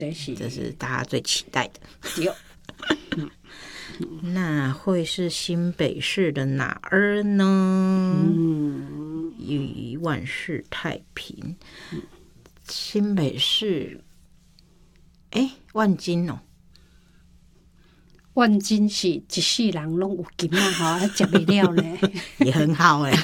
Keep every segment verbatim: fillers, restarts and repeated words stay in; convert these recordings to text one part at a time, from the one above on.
这是这是大家最期待的。 对。 那会是新北市的哪儿呢？嗯，与万事太平。新北市，哎，万金哦。 万金是一世人拢有金啊，哈，食不了呢。 也很好哎。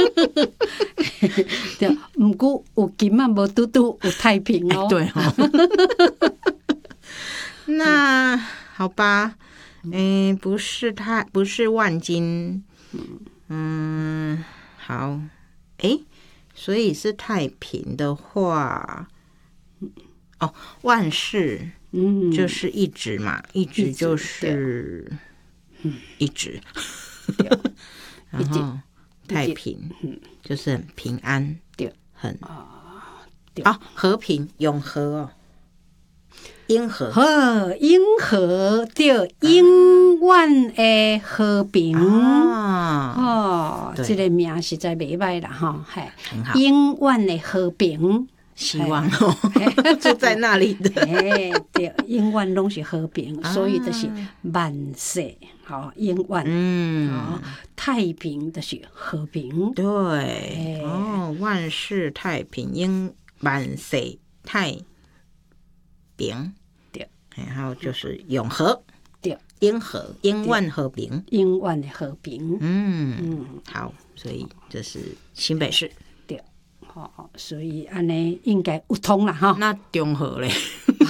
对，不过有金啊，无拄拄有太平哦。 对哦。那好吧。嗯，不是太不是万金，嗯，好，哎，所以是太平的话，哦，万事，嗯，就是一直嘛，一直就是一直，然后太平，就是很平安， 对， 很啊和平永和哦。英和， 好，英和对，永远的和平啊， 哦，这个名实在袂歹啦哈，嘿， 很好， 永远的和平， 希望哦，就在那里的， 哎，对，永远拢是和平，所以就是万世，好，永远，嗯，哦，太平就是和平， 对，哦，万事太平，永万世太平。然后就是永和， 对， 英和，永远和平， 永远的和平。 嗯嗯，好，所以这是新北市， 对，好、哦，所以安尼应该有通啦哈。 那中和嘞？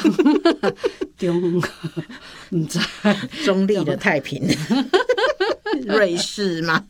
中和唔知中立的太平，瑞士吗？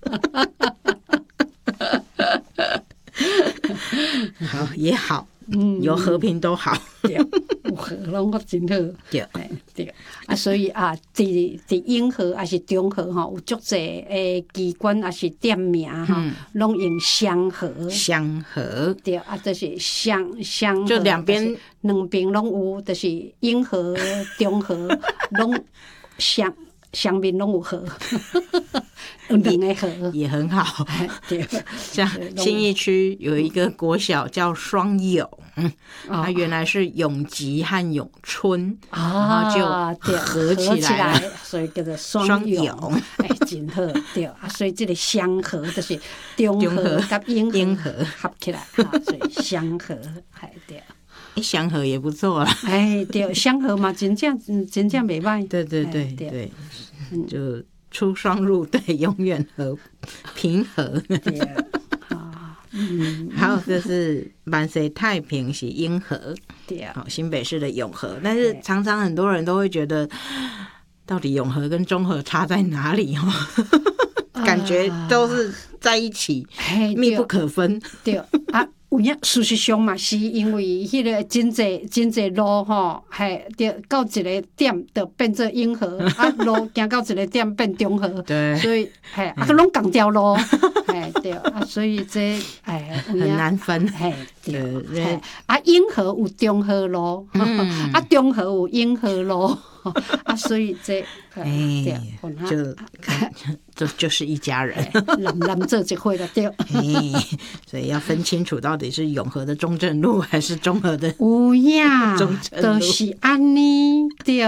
好也好。嗯，有和平都好， 对，有和拢个真好， 对， 对啊，所以啊，伫伫永和还是中和吼，有足济诶机关还是店名哈，拢用香和， 香和， 对啊，就是香香， 就两边两边拢有，就是永和、中和拢香。上面拢有河，有两个河也很好。 对， 像信义区有一个国小叫双永，嗯，它原来是永吉和永春，然后就合起来了， 所以叫做双永。哎，真好，对啊，所以这个香河就是中和甲永和合起来，所以香河，哎对。 哎，香河也不错啦。 哎，对，香河嘛，真正真正袂歹。 对对对对，就出双入对，永远和平和。 对啊，嗯， 还有就是万世太平是永和， 对啊， 新北市的永和，但是常常很多人都会觉得，到底永和跟中和差在哪里哦？感觉都是在一起，密不可分。 对啊。有影，事实上嘛，是因为迄个真济真济路吼，嘿，着到一个点，就变做永和，啊，路行到一个点变中和， 对， 所以嘿，啊，拢同条路，嘿，对，啊，所以这哎很难分， 嘿，对，嘿，啊，永和有中和路，嗯、啊，中和有永和路。啊，所以这哎，就就就是一家人， 人人做一伙了，对。 哎，所以要分清楚到底是永和的中正路还是中和的有呀， 中正路， 就是安尼对。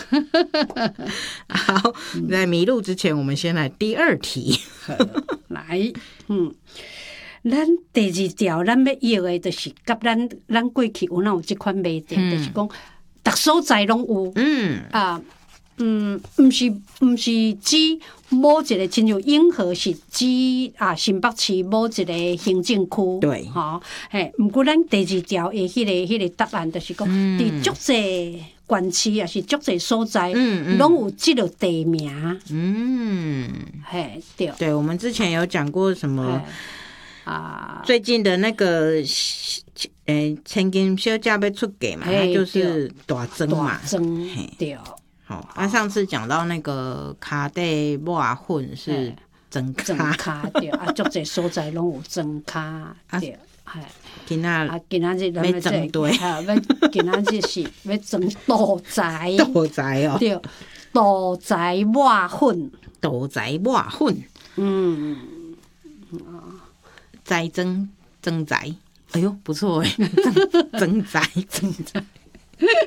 好，在迷路之前，我们先来第二题。 来，嗯。咱第二条，咱要要的，就是甲咱咱过去有哪有这款卖点，嗯、就是讲。逐所在拢有，嗯啊，嗯，毋是毋是指某一个，亲像永和是指啊新北市某一个行政区， 对， 吼，嘿，毋过咱第二条的迄个迄个答案就是讲，伫足济县市也是足济所在，嗯拢有即个地名，嗯，嘿，对， 对，我们之前有讲过什么啊？最近的那个。诶，千金小姐要出嫁嘛，它就是大庄嘛， 对。 好，那上次讲到那个卡地抹粉是庄卡， 对啊，足济所在拢有庄卡，对，系。 今仔啊，今仔日要庄对， 啊，要今仔日是要庄大宅， 大宅哦， 对，大宅抹粉， 大宅抹粉，嗯，宅庄庄宅。哎呦，不错哎，增增宅增宅，